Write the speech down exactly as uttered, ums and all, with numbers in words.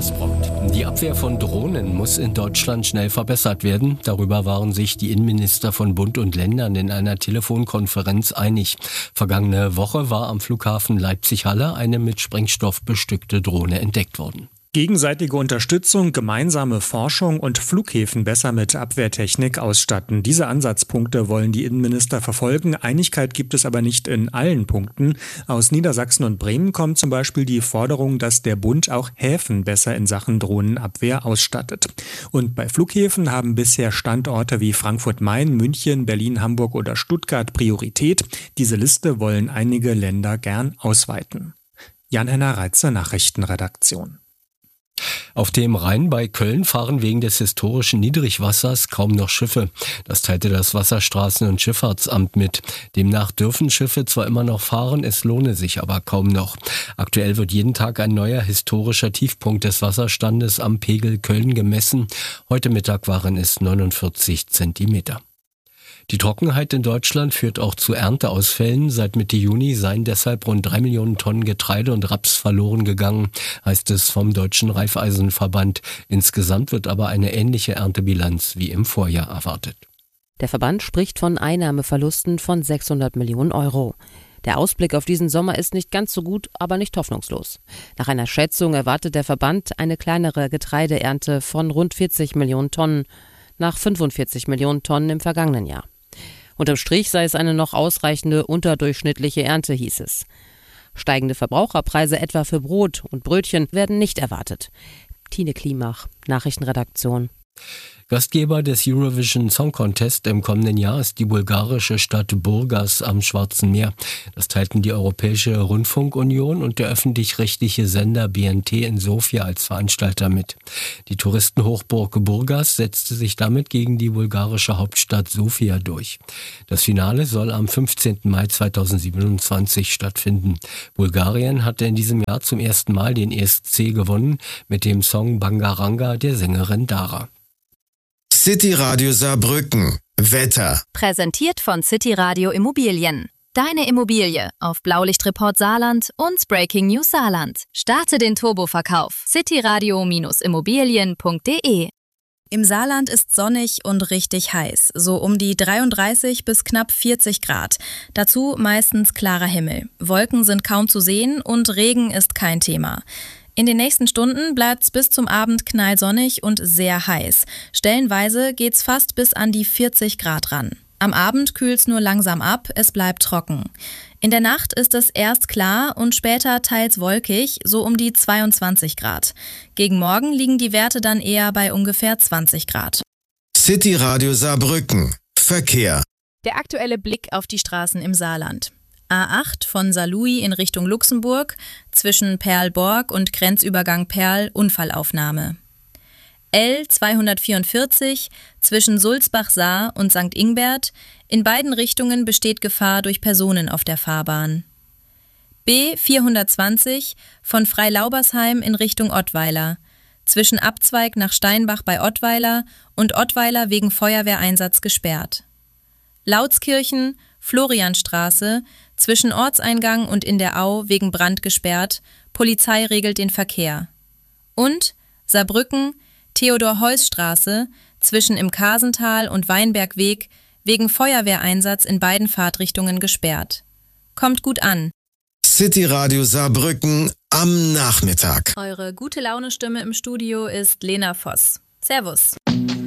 Rasbrot. Die Abwehr von Drohnen muss in Deutschland schnell verbessert werden. Darüber waren sich die Innenminister von Bund und Ländern in einer Telefonkonferenz einig. Vergangene Woche war am Flughafen Leipzig-Halle eine mit Sprengstoff bestückte Drohne entdeckt worden. Gegenseitige Unterstützung, gemeinsame Forschung und Flughäfen besser mit Abwehrtechnik ausstatten. Diese Ansatzpunkte wollen die Innenminister verfolgen. Einigkeit gibt es aber nicht in allen Punkten. Aus Niedersachsen und Bremen kommt zum Beispiel die Forderung, dass der Bund auch Häfen besser in Sachen Drohnenabwehr ausstattet. Und bei Flughäfen haben bisher Standorte wie Frankfurt-Main, München, Berlin, Hamburg oder Stuttgart Priorität. Diese Liste wollen einige Länder gern ausweiten. Jan-Henner Reitzer, Nachrichtenredaktion. Auf dem Rhein bei Köln fahren wegen des historischen Niedrigwassers kaum noch Schiffe. Das teilte das Wasserstraßen- und Schifffahrtsamt mit. Demnach dürfen Schiffe zwar immer noch fahren, es lohne sich aber kaum noch. Aktuell wird jeden Tag ein neuer historischer Tiefpunkt des Wasserstandes am Pegel Köln gemessen. Heute Mittag waren es neunundvierzig Zentimeter. Die Trockenheit in Deutschland führt auch zu Ernteausfällen. Seit Mitte Juni seien deshalb rund drei Millionen Tonnen Getreide und Raps verloren gegangen, heißt es vom Deutschen Raiffeisenverband. Insgesamt wird aber eine ähnliche Erntebilanz wie im Vorjahr erwartet. Der Verband spricht von Einnahmeverlusten von sechshundert Millionen Euro. Der Ausblick auf diesen Sommer ist nicht ganz so gut, aber nicht hoffnungslos. Nach einer Schätzung erwartet der Verband eine kleinere Getreideernte von rund vierzig Millionen Tonnen, nach fünfundvierzig Millionen Tonnen im vergangenen Jahr. Unterm Strich sei es eine noch ausreichende unterdurchschnittliche Ernte, hieß es. Steigende Verbraucherpreise etwa für Brot und Brötchen werden nicht erwartet. Tine Klimach, Nachrichtenredaktion. Gastgeber des Eurovision Song Contest im kommenden Jahr ist die bulgarische Stadt Burgas am Schwarzen Meer. Das teilten die Europäische Rundfunkunion und der öffentlich-rechtliche Sender B N T in Sofia als Veranstalter mit. Die Touristenhochburg Burgas setzte sich damit gegen die bulgarische Hauptstadt Sofia durch. Das Finale soll am fünfzehnten Mai zweitausendsiebenundzwanzig stattfinden. Bulgarien hatte in diesem Jahr zum ersten Mal den E S C gewonnen mit dem Song Bangaranga der Sängerin Dara. City Radio Saarbrücken. Wetter. Präsentiert von City Radio Immobilien. Deine Immobilie auf Blaulichtreport Saarland und Breaking News Saarland. Starte den Turboverkauf. cityradio Immobilien punkt de. Im Saarland ist sonnig und richtig heiß, so um die dreiunddreißig bis knapp vierzig Grad. Dazu meistens klarer Himmel. Wolken sind kaum zu sehen und Regen ist kein Thema. In den nächsten Stunden bleibt's bis zum Abend knallsonnig und sehr heiß. Stellenweise geht's fast bis an die vierzig Grad ran. Am Abend kühlt's nur langsam ab, es bleibt trocken. In der Nacht ist es erst klar und später teils wolkig, so um die zweiundzwanzig Grad. Gegen Morgen liegen die Werte dann eher bei ungefähr zwanzig Grad. City Radio Saarbrücken. Verkehr. Der aktuelle Blick auf die Straßen im Saarland. A acht von Saarlouis in Richtung Luxemburg, zwischen Perlborg und Grenzübergang Perl Unfallaufnahme. L zweihundertvierundvierzig zwischen Sulzbach-Saar und Sankt Ingbert, in beiden Richtungen besteht Gefahr durch Personen auf der Fahrbahn. B vierhundertzwanzig von Freilaubersheim in Richtung Ottweiler, zwischen Abzweig nach Steinbach bei Ottweiler und Ottweiler wegen Feuerwehreinsatz gesperrt. Lautskirchen, Florianstraße, zwischen Ortseingang und in der Au wegen Brand gesperrt, Polizei regelt den Verkehr. Und Saarbrücken, Theodor-Heuss-Straße, zwischen im Kasental und Weinbergweg, wegen Feuerwehreinsatz in beiden Fahrtrichtungen gesperrt. Kommt gut an. City Radio Saarbrücken am Nachmittag. Eure gute Laune-Stimme im Studio ist Lena Voss. Servus.